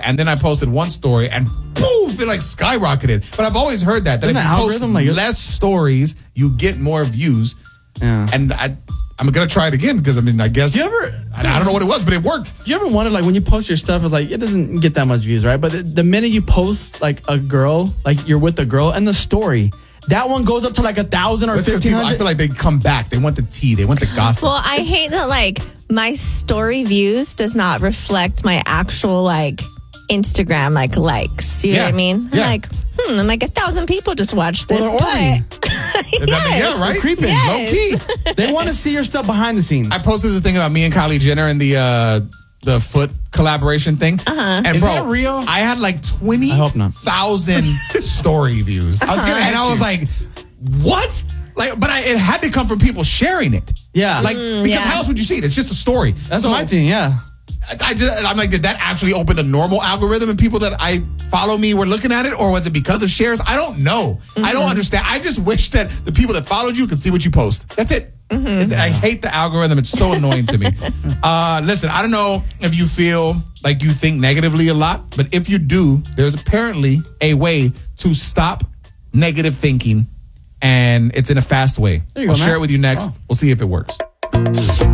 and then I posted one story, and poof, it like skyrocketed. But I've always heard that if you post less stories, you get more views. Yeah. And I'm gonna try it again because I guess I don't know what it was, but it worked. Do you ever wonder, like, when you post your stuff, it's like it doesn't get that much views, right? But the minute you post like a girl, like you're with a girl, and the story, that one goes up to like 1,000 or 1,500. I feel like they come back. They want the tea. They want the gossip. Well, I hate that. Like my story views does not reflect my actual like Instagram likes. Do you know what I mean? Yeah. I'm like 1,000 people just watched this. Well, they're Yeah, right? Creeping. Low key. They want to see your stuff behind the scenes. I posted the thing about me and Kylie Jenner and the foot collaboration thing. And Is bro, that real? I had like 20,000 story views. I was like, what? Like, but it had to come from people sharing it. Yeah. Like, because how else would you see it? It's just a story. That's my thing, yeah. I'm like, did that actually open the normal algorithm and people that I follow me were looking at it? Or was it because of shares? I don't know. I don't understand. I just wish that the people that followed you could see what you post. That's it. I hate the algorithm. It's so annoying to me. Listen, I don't know if you feel like you think negatively a lot, but if you do, there's apparently a way to stop negative thinking, and it's in a fast way. There you I'll go, share Matt. it with you next. We'll see if it works.